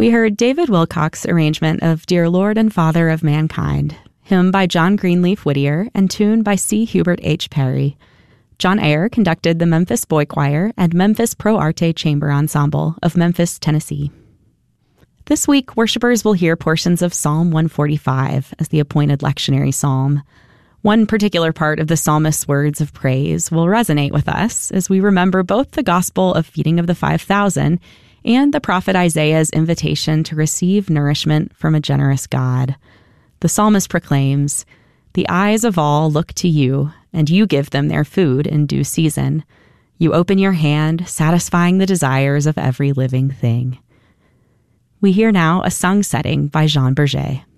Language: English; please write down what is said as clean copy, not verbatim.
We heard David Wilcox's arrangement of Dear Lord and Father of Mankind, hymn by John Greenleaf Whittier and tune by C. Hubert H. Perry. John Ayer conducted the Memphis Boy Choir and Memphis Pro Arte Chamber Ensemble of Memphis, Tennessee. This week, worshipers will hear portions of Psalm 145 as the appointed lectionary psalm. One particular part of the psalmist's words of praise will resonate with us as we remember both the gospel of feeding of the 5,000 and the prophet Isaiah's invitation to receive nourishment from a generous God. The psalmist proclaims, "The eyes of all look to you, and you give them their food in due season. You open your hand, satisfying the desires of every living thing." We hear now a sung setting by Jean Berger.